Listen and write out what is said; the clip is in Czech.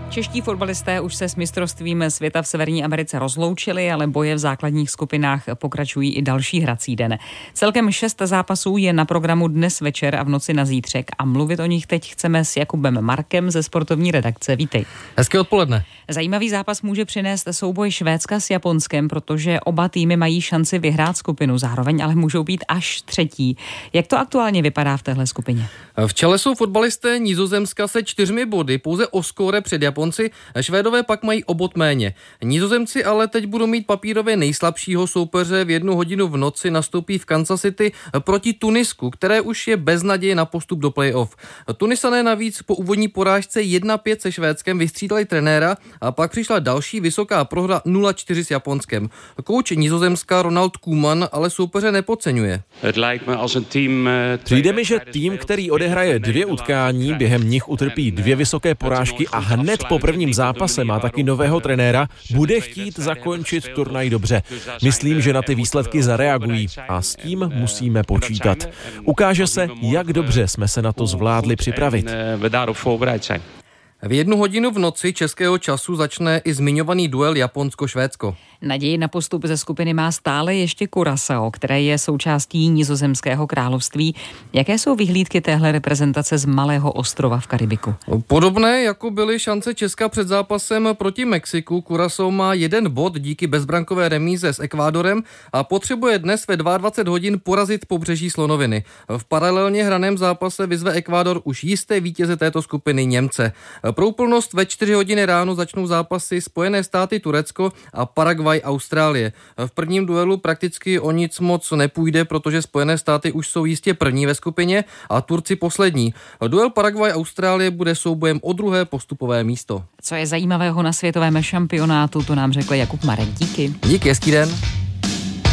Čeští fotbalisté už se s mistrovstvím světa v Severní Americe rozloučili, ale boje v základních skupinách pokračují i další hrací den. Celkem 6 zápasů je na programu dnes večer a v noci na zítřek a mluvit o nich teď chceme s Jakubem Markem ze sportovní redakce. Vítej. Hezké odpoledne. Zajímavý zápas může přinést souboj Švédska s Japonskem, protože oba týmy mají šanci vyhrát skupinu, zároveň ale můžou být až třetí. Jak to aktuálně vypadá v téhle skupině? V čele jsou fotbalisté Nizozemska se 4 body, pouze o skóre před Japonci, Švédové pak mají o bod méně. Nizozemci ale teď budou mít papírově nejslabšího soupeře, v 1 hodinu v noci nastoupí v Kansas City proti Tunisku, které už je bez naděje na postup do play-off. Tunisané navíc po úvodní porážce 1-5 se Švédskem vystřídali trenéra a pak přišla další vysoká prohra 0-4 s Japonskem. Kouč Nizozemska Ronald Koeman ale soupeře nepodceňuje. Přijde mi, že tým, který odehraje 2 utkání, během nich utrpí 2 vysoké porážky a hned po prvním zápase má taky nového trenéra, bude chtít zakončit turnaj dobře. Myslím, že na ty výsledky zareagují a s tím musíme počítat. Ukáže se, jak dobře jsme se na to zvládli připravit. V 1 hodinu v noci českého času začne i zmiňovaný duel Japonsko-Švédsko. Naději na postup ze skupiny má stále ještě Curaçao, které je součástí Nizozemského království. Jaké jsou vyhlídky téhle reprezentace z malého ostrova v Karibiku? Podobné, jako byly šance Česka před zápasem proti Mexiku. Curaçao má 1 bod díky bezbrankové remíze s Ekvádorem a potřebuje dnes ve 22 hodin porazit Pobřeží slonoviny. V paralelně hraném zápase vyzve Ekvádor už jisté vítěze této skupiny Němce. Pro úplnost ve 4 hodiny ráno začnou zápasy Spojené státy Turecko a Paraguay Austrálie. V prvním duelu prakticky o nic moc nepůjde, protože Spojené státy už jsou jistě první ve skupině a Turci poslední. Duel Paraguay Austrálie bude soubojem o 2. postupové místo. Co je zajímavého na světovém šampionátu, to nám řekl Jakub Marek. Díky. Díky, hezký den.